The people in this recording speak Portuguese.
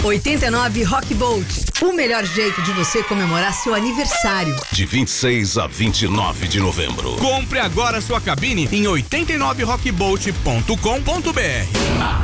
89 Rock Bolt. O melhor jeito de você comemorar seu aniversário. De 26 a 29 de novembro. Compre agora sua cabine em 89rockbolt.com.br.